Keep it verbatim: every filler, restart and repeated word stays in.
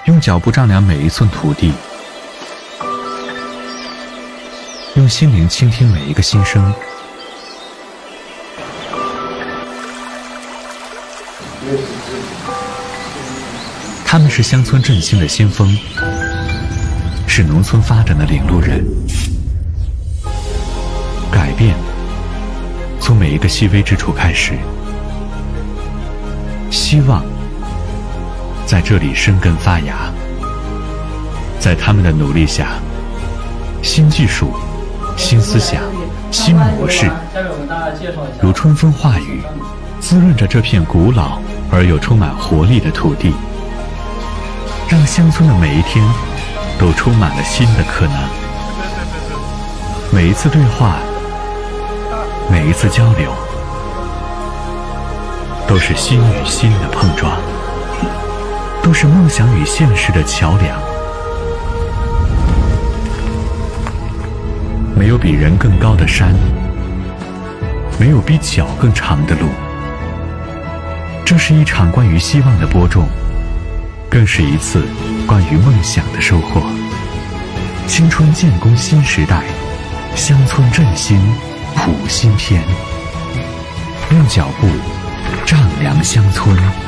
用脚步丈量每一寸土地，用心灵倾听每一个心声。他们是乡村振兴的先锋，是农村发展的领路人。改变从每一个细微之处开始，希望在这里生根发芽。在他们的努力下，新技术、新思想、新模式如春风化雨，滋润着这片古老而又充满活力的土地，让乡村的每一天都充满了新的可能。每一次对话，每一次交流，都是心与心的碰撞，都是梦想与现实的桥梁。没有比人更高的山，没有比脚更长的路。这是一场关于希望的播种，更是一次关于梦想的收获。青春建功新时代，乡村振兴谱新篇。用脚步丈量乡村。